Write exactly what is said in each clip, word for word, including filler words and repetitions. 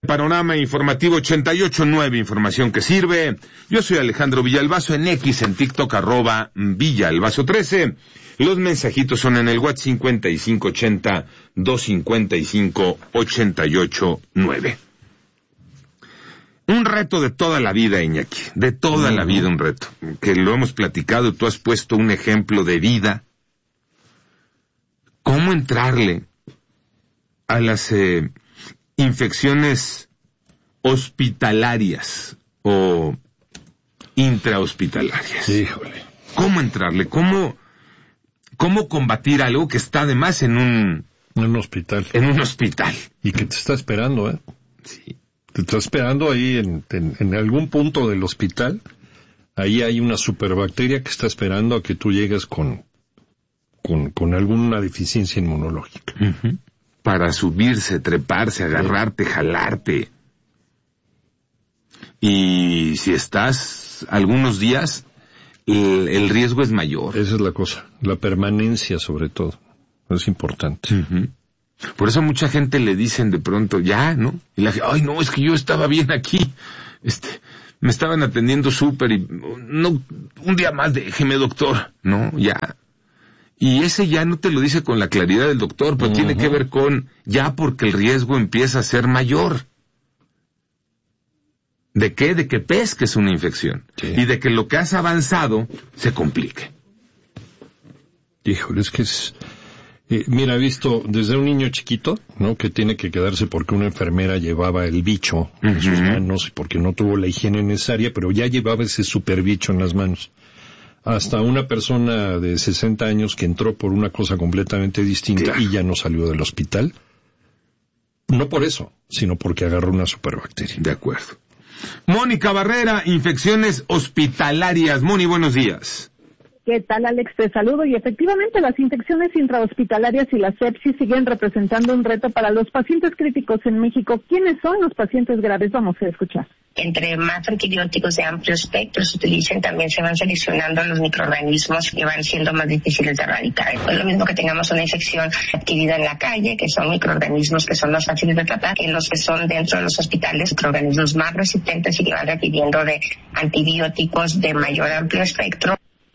panorama informativo ochenta y ocho nueve, información que sirve. Yo soy Alejandro Villalbazo, en X, en TikTok, arroba Villalbazo trece. Los mensajitos son en el WhatsApp cincuenta y cinco ochenta, doscientos cincuenta y cinco, ochenta y ocho nueve. Un reto de toda la vida, Iñaki, de toda uh-huh. la vida un reto, que lo hemos platicado y tú has puesto un ejemplo de vida. ¿Cómo entrarle a las eh, infecciones hospitalarias o intrahospitalarias? Híjole. ¿Cómo entrarle? ¿Cómo, cómo combatir algo que está además en un... En un hospital. En un hospital. Y que te está esperando, ¿eh? Sí. Te está esperando ahí en, en, en algún punto del hospital. Ahí hay una superbacteria que está esperando a que tú llegues con, con, con alguna deficiencia inmunológica. Uh-huh. Para subirse, treparse, agarrarte, sí. jalarte. Y si estás algunos días, el, el riesgo es mayor. Esa es la cosa. La permanencia, sobre todo. Es importante. Uh-huh. Por eso mucha gente le dicen de pronto, ya, ¿no? Y la gente, ay, no, es que yo estaba bien aquí. Este, me estaban atendiendo súper y, no, un día más déjeme, doctor. No, ya. Y ese ya no te lo dice con la claridad del doctor, pero uh-huh. tiene que ver con ya porque el riesgo empieza a ser mayor. ¿De qué? De que pesques una infección. Sí. Y de que lo que has avanzado se complique. Híjole, es que es... Eh, mira, he visto desde un niño chiquito, ¿no? Que tiene que quedarse porque una enfermera llevaba el bicho en uh-huh. sus manos y porque no tuvo la higiene necesaria, pero ya llevaba ese super bicho en las manos. Hasta una persona de sesenta años que entró por una cosa completamente distinta claro. y ya no salió del hospital. No por eso, sino porque agarró una superbacteria. De acuerdo. Mónica Barrera, infecciones hospitalarias. Moni, buenos días. ¿Qué tal, Alex? Te saludo. Y efectivamente, las infecciones intrahospitalarias y la sepsis siguen representando un reto para los pacientes críticos en México. ¿Quiénes son los pacientes graves? Vamos a escuchar. Entre más antibióticos de amplio espectro se utilicen, también se van seleccionando los microorganismos que van siendo más difíciles de erradicar. Es lo mismo que tengamos una infección adquirida en la calle, que son microorganismos que son más fáciles de tratar, que los que son dentro de los hospitales, microorganismos más resistentes y que van requiriendo de antibióticos de mayor amplio espectro.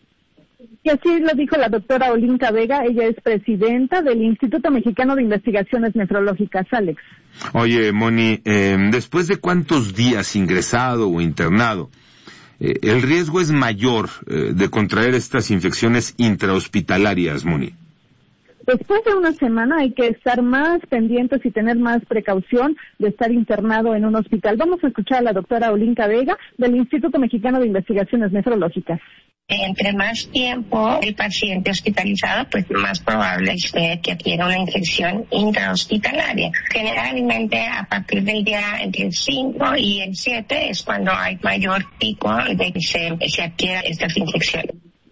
Y así lo dijo la doctora Olinka Vega, ella es presidenta del Instituto Mexicano de Investigaciones Nefrológicas. Alex. Oye, Moni, eh, ¿después de cuántos días ingresado o internado, eh, el riesgo es mayor eh, de contraer estas infecciones intrahospitalarias, Moni? Después de una semana hay que estar más pendientes y tener más precaución de estar internado en un hospital. Vamos a escuchar a la doctora Olinka Vega del Instituto Mexicano de Investigaciones Nefrológicas. Entre más tiempo el paciente hospitalizado, pues más probable es que adquiera una infección intrahospitalaria. Generalmente a partir del día entre el cinco y el siete es cuando hay mayor pico de que se, se adquiera estas infecciones.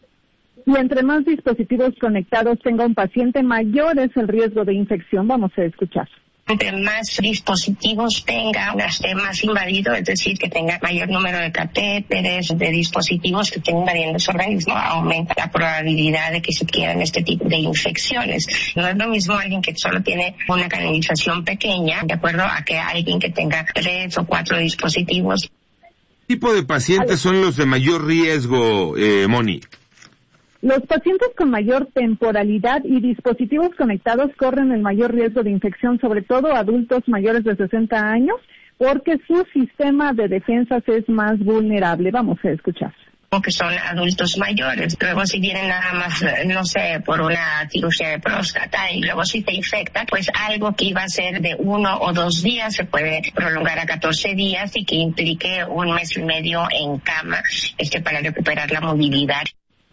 Y entre más dispositivos conectados tenga un paciente, mayor es el riesgo de infección. Vamos a escuchar. Entre más dispositivos tenga, esté más invadido, es decir, que tenga mayor número de catéteres, de dispositivos que estén invadiendo su organismo, aumenta la probabilidad de que se adquieran este tipo de infecciones. No es lo mismo alguien que solo tiene una canalización pequeña, de acuerdo a que alguien que tenga tres o cuatro dispositivos. ¿Qué tipo de pacientes son los de mayor riesgo, eh, Moni? Los pacientes con mayor temporalidad y dispositivos conectados corren el mayor riesgo de infección, sobre todo adultos mayores de sesenta años, porque su sistema de defensas es más vulnerable. Vamos a escuchar. Que son adultos mayores. Luego si vienen nada más, no sé, por una cirugía de próstata y luego si te infecta, pues algo que iba a ser de uno o dos días se puede prolongar a catorce días y que implique un mes y medio en cama este, para recuperar la movilidad.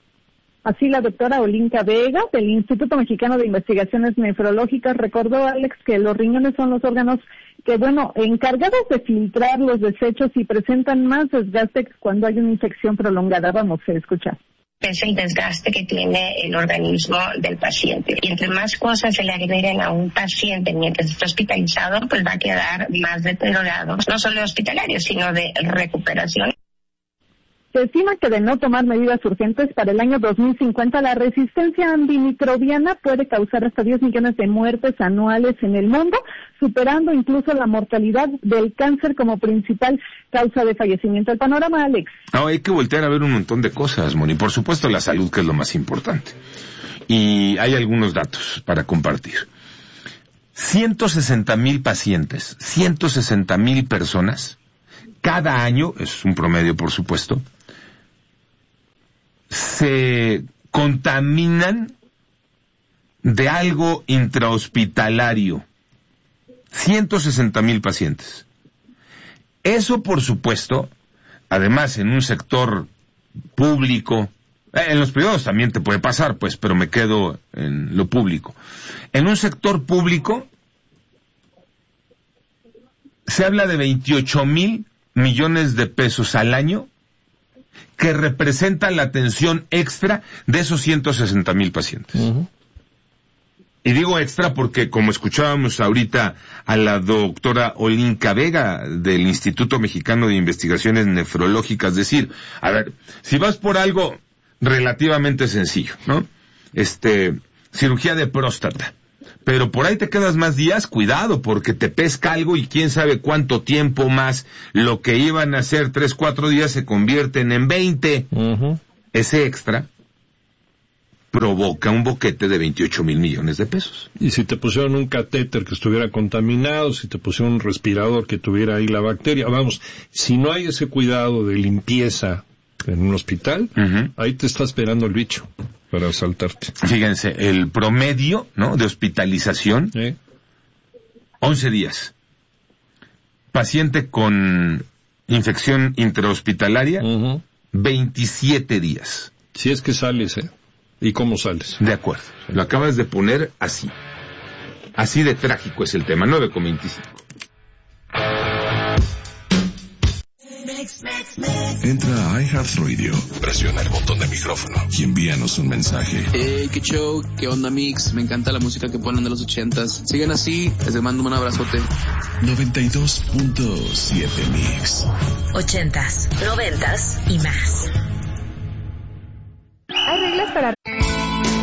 Así la doctora Olinka Vega del Instituto Mexicano de Investigaciones Nefrológicas recordó, Alex, que los riñones son los órganos que, bueno, encargados de filtrar los desechos y presentan más desgaste cuando hay una infección prolongada. Vamos a escuchar. Es el desgaste que tiene el organismo del paciente. Y entre más cosas se le agreguen a un paciente mientras está hospitalizado, pues va a quedar más deteriorado, no solo hospitalario, sino de recuperación. Se estima que de no tomar medidas urgentes para el año dos mil cincuenta, la resistencia antimicrobiana puede causar hasta diez millones de muertes anuales en el mundo, superando incluso la mortalidad del cáncer como principal causa de fallecimiento. El panorama, Alex. No, hay que voltear a ver un montón de cosas, Moni. Por supuesto, la salud, que es lo más importante. Y hay algunos datos para compartir. ciento sesenta mil pacientes, ciento sesenta mil personas, cada año, es un promedio por supuesto, se contaminan de algo intrahospitalario. ciento sesenta mil pacientes. Eso, por supuesto, además en un sector público, eh, en los privados también te puede pasar, pues, pero me quedo en lo público. En un sector público se habla de veintiocho mil millones de pesos al año que representan la atención extra de esos ciento sesenta mil pacientes. Uh-huh. Y digo extra porque, como escuchábamos ahorita a la doctora Olinka Vega del Instituto Mexicano de Investigaciones Nefrológicas, decir, a ver, si vas por algo relativamente sencillo, ¿no? Este, cirugía de próstata, pero por ahí te quedas más días, cuidado, porque te pesca algo y quién sabe cuánto tiempo más, lo que iban a ser tres, cuatro días se convierten en veinte. Uh-huh. Ese extra provoca un boquete de veintiocho mil millones de pesos. Y si te pusieron un catéter que estuviera contaminado, si te pusieron un respirador que tuviera ahí la bacteria, vamos, si no hay ese cuidado de limpieza en un hospital, uh-huh, ahí te está esperando el bicho para asaltarte. Fíjense, el promedio, ¿no?, de hospitalización, ¿eh? once días. Paciente con infección intrahospitalaria, uh-huh, veintisiete días. Si es que sales, ¿eh? ¿Y cómo sales? De acuerdo. Lo acabas de poner así. Así de trágico es el tema. nueve con veinticinco. Entra a iHeartRadio, presiona el botón de micrófono y envíanos un mensaje. Hey, qué show, qué onda, Mix. Me encanta la música que ponen de los ochentas. Sigan así, les mando un abrazote. noventa y dos punto siete Mix. Ochentas, noventas y más.